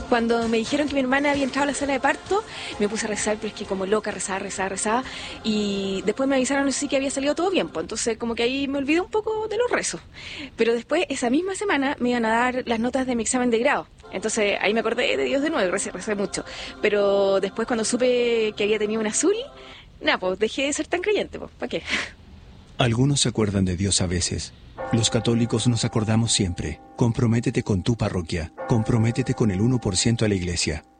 Cuando me dijeron que mi hermana había entrado a la sala de parto, me puse a rezar, pero es que como loca, rezaba. Y después me avisaron sí que había salido todo bien, pues entonces como que ahí me olvidé un poco de los rezos. Pero después, esa misma semana, me iban a dar las notas de mi examen de grado. Entonces ahí me acordé de Dios de nuevo, recé mucho. Pero después cuando supe que había tenido un azul, nada, pues dejé de ser tan creyente, pues, ¿para qué? Algunos se acuerdan de Dios a veces. Los católicos nos acordamos siempre. Comprométete con tu parroquia. Comprométete con el 1% a la iglesia.